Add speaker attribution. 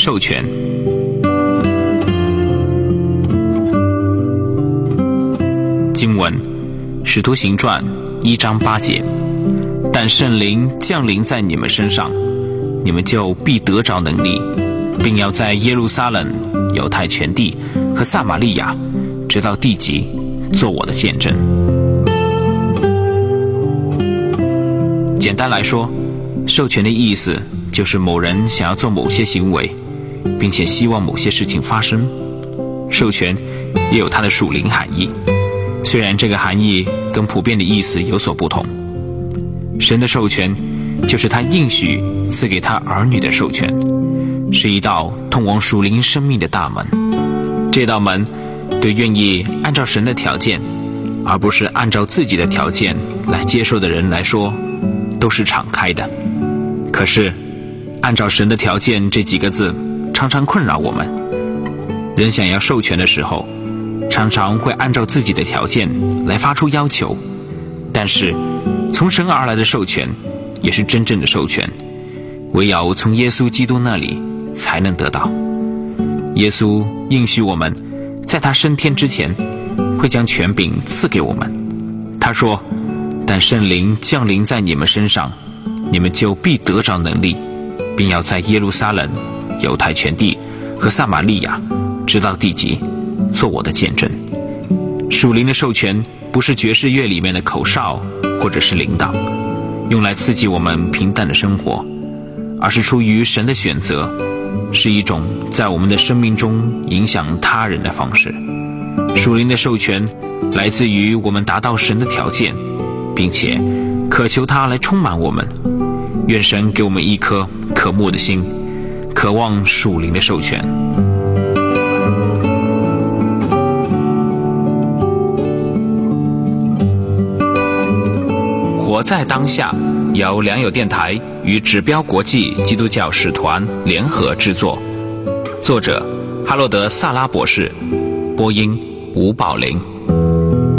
Speaker 1: 授权。经文使徒行传1章8节，但圣灵降临在你们身上，你们就必得着能力，并要在耶路撒冷、犹太全地和撒玛利亚直到地极做我的见证。简单来说，授权的意思就是某人想要做某些行为，并且希望某些事情发生。授权也有它的属灵含义，虽然这个含义跟普遍的意思有所不同。神的授权就是他应许赐给他儿女的授权，是一道通往属灵生命的大门。这道门对愿意按照神的条件，而不是按照自己的条件来接受的人来说，都是敞开的。可是按照神的条件这几个字常常困扰我们。人想要授权的时候，常常会按照自己的条件来发出要求，但是从神而来的授权也是真正的授权，唯有从耶稣基督那里才能得到。耶稣应许我们在他升天之前会将权柄赐给我们。他说，但圣灵降临在你们身上，你们就必得着能力，并要在耶路撒冷、犹太全地和撒玛利亚直到地极做我的见证。属灵的授权不是爵士乐里面的口哨或者是铃铛，用来刺激我们平淡的生活，而是出于神的选择，是一种在我们的生命中影响他人的方式。属灵的授权来自于我们达到神的条件，并且渴求他来充满我们。愿神给我们一颗渴慕的心，渴望属灵的授权。活在当下由良友电台与指标国际基督教使团联合制作，作者哈洛德·萨拉博士，播音吴宝林。